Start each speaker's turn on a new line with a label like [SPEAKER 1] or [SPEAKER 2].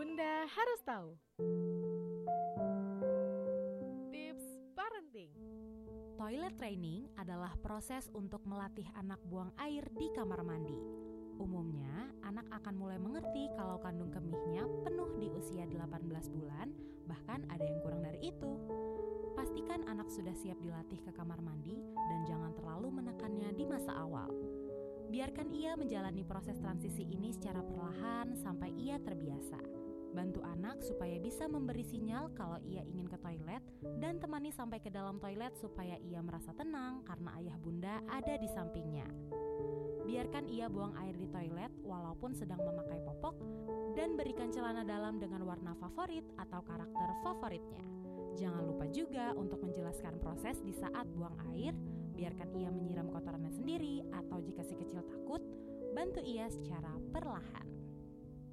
[SPEAKER 1] Bunda harus tahu. Tips parenting.
[SPEAKER 2] Toilet training adalah proses untuk melatih anak buang air di kamar mandi. Umumnya, anak akan mulai mengerti kalau kandung kemihnya penuh di usia 18 bulan, bahkan ada yang kurang dari itu. Pastikan anak sudah siap dilatih ke kamar mandi dan jangan terlalu menekannya di masa awal. Biarkan ia menjalani proses transisi ini secara perlahan sampai ia terbiasa. Bantu anak supaya bisa memberi sinyal kalau ia ingin ke toilet dan temani sampai ke dalam toilet supaya ia merasa tenang karena ayah bunda ada di sampingnya. Biarkan ia buang air di toilet walaupun sedang memakai popok dan berikan celana dalam dengan warna favorit atau karakter favoritnya. Jangan lupa juga untuk menjelaskan proses di saat buang air, biarkan ia menyiram kotorannya sendiri atau jika si kecil takut, bantu ia secara perlahan.